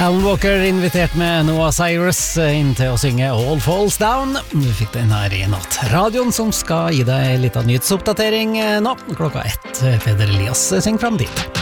Alan Walker invitert med Noah Cyrus inn til å synge All Falls Down. Du fikk den her i natt. Radioen som skal gi deg litt av nyhetsoppdatering nå. 1:00. Peder Elias synger fram dit.